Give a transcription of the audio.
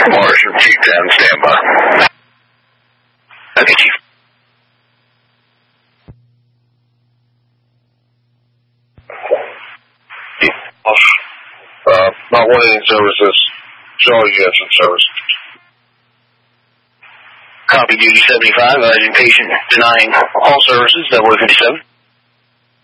Mars from Chief 10, stand by. Okay, Chief. Not wanting services. Show units in service. Copy, duty 75, advising patient denying all services, 0057.